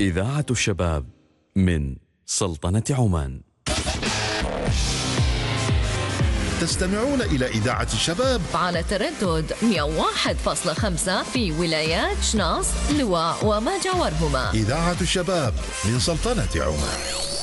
إذاعة الشباب من سلطنة عمان. تستمعون إلى إذاعة الشباب على تردد 101.5 في ولايات شناص، لواء وما جاورهما. إذاعة الشباب من سلطنة عمان.